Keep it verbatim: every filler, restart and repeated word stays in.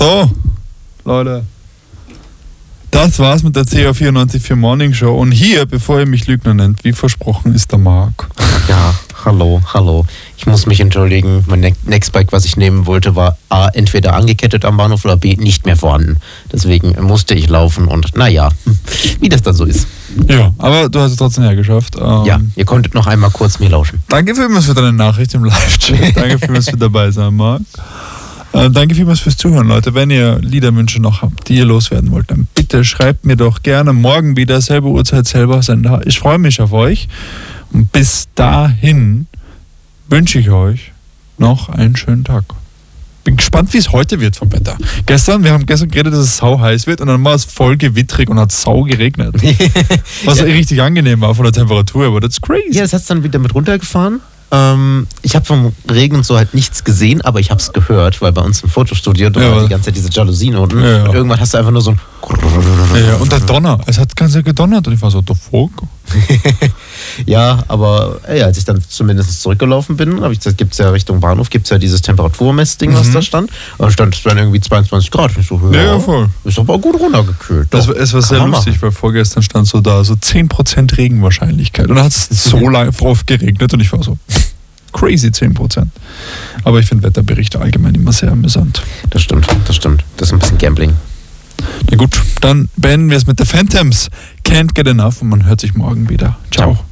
So, Leute. Das war's mit der C A vierundneunzig vier Morning Show. Und hier, bevor ihr mich Lügner nennt, wie versprochen, ist der Marc. Ja, hallo, hallo. Ich muss mich entschuldigen. Mein ne- Nextbike, was ich nehmen wollte, war A, entweder angekettet am Bahnhof oder B, nicht mehr vorhanden. Deswegen musste ich laufen und naja, wie das dann so ist. Ja, aber du hast es trotzdem hergeschafft. Ähm, Ja, ihr konntet noch einmal kurz mir lauschen. Danke vielmals für deine Nachricht im Live-Chat. Danke vielmals für dabei sein, Marc. Äh, danke vielmals fürs Zuhören, Leute. Wenn ihr Liederwünsche noch habt, die ihr loswerden wollt, dann bitte schreibt mir doch gerne morgen wieder, selbe Uhrzeit, selber Sender. Ich freue mich auf euch. Und bis dahin wünsche ich euch noch einen schönen Tag. Bin gespannt, wie es heute wird vom Wetter. Gestern, wir haben gestern geredet, dass es sau heiß wird und dann war es voll gewittrig und hat sau geregnet. Was ja richtig angenehm war von der Temperatur, aber das ist crazy. Ja, das hat es dann wieder mit runtergefahren. Ähm, ich habe vom Regen und so halt nichts gesehen, aber ich habe es gehört, weil bei uns im Fotostudio, da Ja, war die ganze Zeit diese Jalousien unten Ja, ja. und irgendwann hast du einfach nur so ein Ja, und der Donner, es hat ganz gedonnert und ich war so, the fuck? Ja, aber ey, als ich dann zumindest zurückgelaufen bin, habe ich gesagt, gibt es ja Richtung Bahnhof, gibt es ja dieses Temperaturmessding, was Mhm. da stand. Und da stand dann irgendwie zweiundzwanzig Grad. Ich so, ja, Ja, ja, voll. Ist aber gut runtergekühlt. Das, Doch, war- es war kann sehr man lustig, machen. weil vorgestern stand so da, so zehn Prozent Regenwahrscheinlichkeit. Und dann hat es so lange oft geregnet und ich war so, crazy zehn Prozent. Aber ich finde Wetterberichte allgemein immer sehr amüsant. Das stimmt, das stimmt. Das ist ein bisschen Gambling. Na gut, dann beenden wir es mit The Phantoms. Can't get enough und man hört sich morgen wieder. Ciao. Ciao.